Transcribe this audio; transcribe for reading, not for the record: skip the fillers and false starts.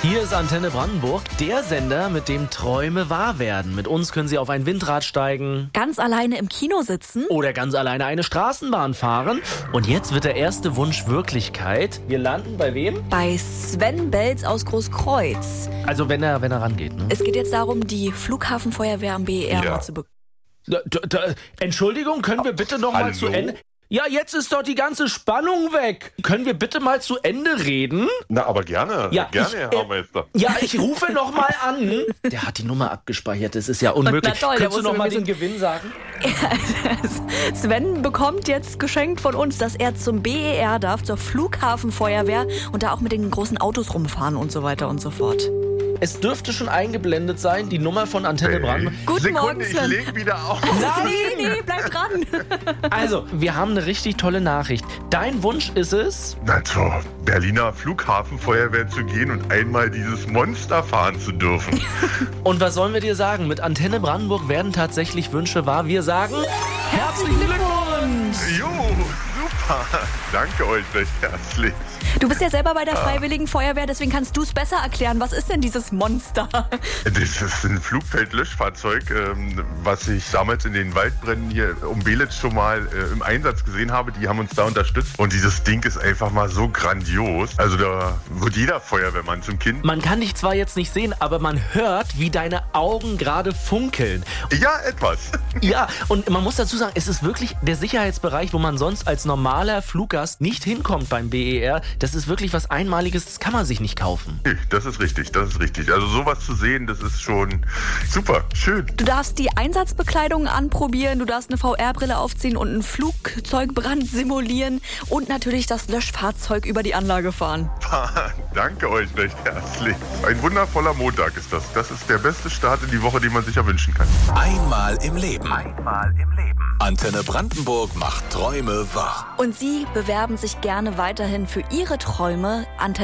Hier ist Antenne Brandenburg, der Sender, mit dem Träume wahr werden. Mit uns können Sie auf ein Windrad steigen. Ganz alleine im Kino sitzen. Oder ganz alleine eine Straßenbahn fahren. Und jetzt wird der erste Wunsch Wirklichkeit. Wir landen bei wem? Bei Sven Belz aus Großkreuz. Also wenn er rangeht, ne? Es geht jetzt darum, die Flughafenfeuerwehr am BER mal zu bekommen. Entschuldigung, können wir bitte noch mal zu Ende... Ja, jetzt ist doch die ganze Spannung weg. Können wir bitte mal zu Ende reden? Na, aber gerne. Ja, gerne, Herr Haumeister. Ja, ich rufe noch mal an. Der hat die Nummer abgespeichert, das ist ja unmöglich. Na toll, Könntest du noch mal den Gewinn sagen? Sven bekommt jetzt geschenkt von uns, dass er zum BER darf, zur Flughafenfeuerwehr und da auch mit den großen Autos rumfahren und so weiter und so fort. Es dürfte schon eingeblendet sein, die Nummer von Antenne Brandenburg. Guten Morgen, ich Sven. leg wieder auf. Nee, bleib dran. Also, wir haben eine richtig tolle Nachricht. Dein Wunsch ist es... Na, zur Berliner Flughafenfeuerwehr zu gehen und einmal dieses Monster fahren zu dürfen. Und was sollen wir dir sagen? Mit Antenne Brandenburg werden tatsächlich Wünsche wahr. Wir sagen... Herzlichen Glückwunsch! Jo, super. Danke euch recht herzlich. Du bist ja selber bei der Freiwilligen Feuerwehr, deswegen kannst du es besser erklären. Was ist denn dieses Monster? Das ist ein Flugfeldlöschfahrzeug, was ich damals in den Waldbränden hier um Belitz schon mal im Einsatz gesehen habe. Die haben uns da unterstützt. Und dieses Ding ist einfach mal so grandios. Also da wird jeder Feuerwehrmann zum Kind. Man kann dich zwar jetzt nicht sehen, aber man hört, wie deine Augen gerade funkeln. Ja, etwas. Ja, und man muss dazu sagen, es ist wirklich der Sicherheitsbereich, wo man sonst als normaler Fluggast nicht hinkommt beim BER. Das ist wirklich was Einmaliges, das kann man sich nicht kaufen. Nee, das ist richtig. Also sowas zu sehen, das ist schon super, schön. Du darfst die Einsatzbekleidung anprobieren, du darfst eine VR-Brille aufziehen und einen Flugzeugbrand simulieren und natürlich das Löschfahrzeug über die Anlage fahren. Danke euch recht herzlich. Ein wundervoller Montag ist das. Das ist der beste Start in die Woche, den man sich erwünschen kann. Einmal im Leben. Antenne Brandenburg macht Träume wahr. Und Sie bewerben sich gerne weiterhin für Ihre Träume. Antenne